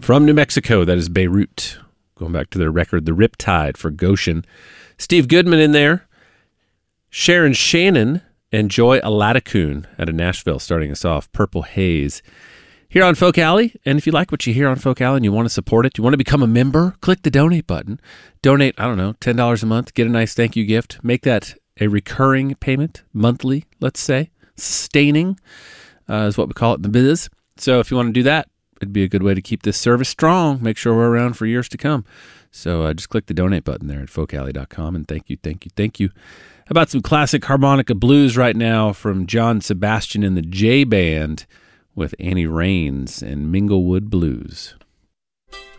From New Mexico, that is Beirut. Going back to their record, The Riptide for Goshen. Steve Goodman in there. Sharon Shannon and Joy Aladakun out of Nashville starting us off. Purple Haze. Here on Folk Alley, and if you like what you hear on Folk Alley and you want to support it, you want to become a member, click the donate button. Donate, I don't know, $10 a month, get a nice thank you gift. Make that a recurring payment, monthly, let's say. Sustaining is what we call it in the biz. So if you want to do that, it'd be a good way to keep this service strong, make sure we're around for years to come. So just click the donate button there at folkalley.com, and thank you. How about some classic harmonica blues right now from John Sebastian and the J Band with Annie Raines and Minglewood Blues.